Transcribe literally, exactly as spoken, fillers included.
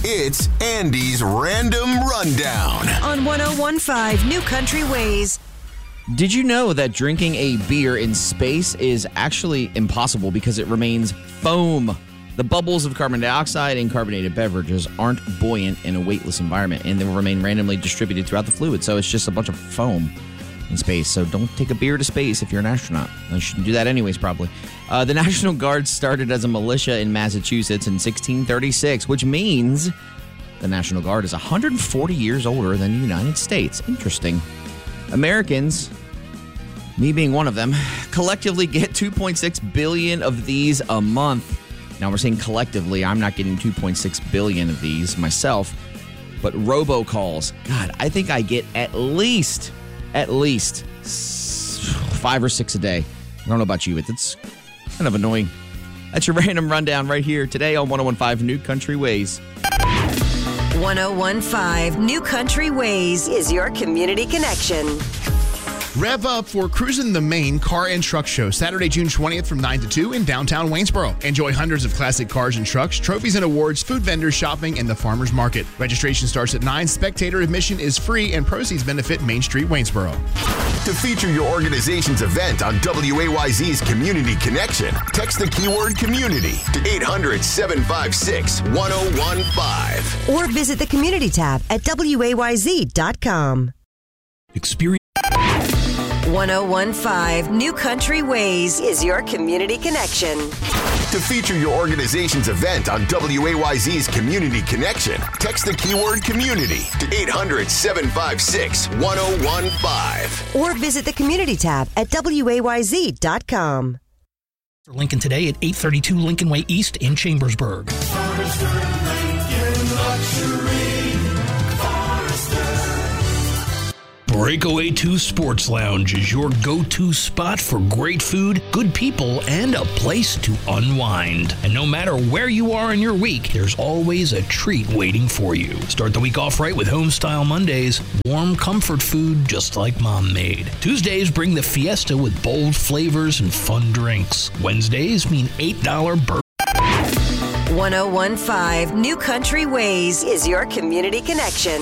It's Andy's Random Rundown on one oh one point five New Country Ways. Did you know that drinking a beer in space is actually impossible because it remains foam? The bubbles of carbon dioxide in carbonated beverages aren't buoyant in a weightless environment, and they will remain randomly distributed throughout the fluid. So it's just a bunch of foam in space. So don't take a beer to space if you're an astronaut. You shouldn't do that anyways, probably. Uh, the National Guard started as a militia in Massachusetts in sixteen thirty-six, which means the National Guard is one hundred forty years older than the United States. Interesting. Americans, me being one of them, collectively get two point six billion of these a month. Now, we're saying collectively, I'm not getting two point six billion of these myself, but robocalls, God, I think I get at least, at least five or six a day. I don't know about you, but it's kind of annoying. That's your random rundown right here today on one oh one point five New Country Ways. one oh one point five New Country Ways is your community connection. Rev up for Cruisin' the Maine Car and Truck Show, Saturday, June twentieth from nine to two in downtown Waynesboro. Enjoy hundreds of classic cars and trucks, trophies and awards, food vendors, shopping, and the farmer's market. Registration starts at nine. Spectator admission is free, and proceeds benefit Main Street, Waynesboro. To feature your organization's event on W A Y Z's Community Connection, text the keyword community to eight hundred, seven five six, one oh one five. Or visit the community tab at W A Y Z dot com. Experience one oh one point five New Country Ways is your community connection. To feature your organization's event on W A Y Z's Community Connection, text the keyword community to eight hundred, seven five six, one oh one five. Or visit the community tab at W A Y Z dot com. Lincoln today at eight thirty-two Lincoln Way East in Chambersburg. Breakaway two Sports Lounge is your go-to spot for great food, good people, and a place to unwind. And no matter where you are in your week, there's always a treat waiting for you. Start the week off right with Homestyle Mondays, warm comfort food just like Mom made. Tuesdays bring the fiesta with bold flavors and fun drinks. Wednesdays mean eight dollars burgers. one oh one point five New Country Ways is your community connection.